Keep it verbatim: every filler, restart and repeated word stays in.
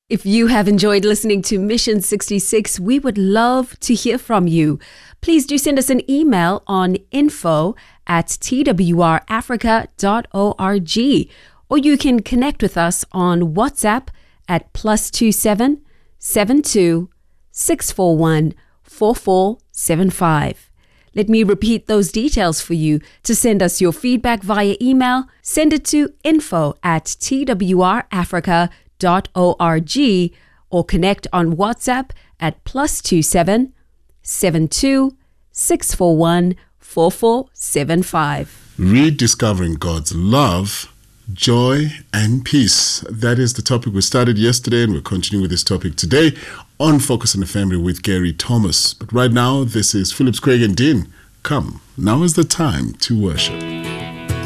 If you have enjoyed listening to Mission sixty-six, we would love to hear from you. Please do send us an email on info at t w r africa dot org, or you can connect with us on WhatsApp at plus two seven seven two six four one four four seven five. Let me repeat those details for you. To send us your feedback via email, send it to info at t w r africa dot org, or connect on WhatsApp at plus two seven seven two six four one four four seven five. Rediscovering God's love, joy and peace. That is the topic we started yesterday, and we're continuing with this topic today on Focus on the Family with Gary Thomas. But right now, this is Phillips Craig and Dean. Come, now is the time to worship.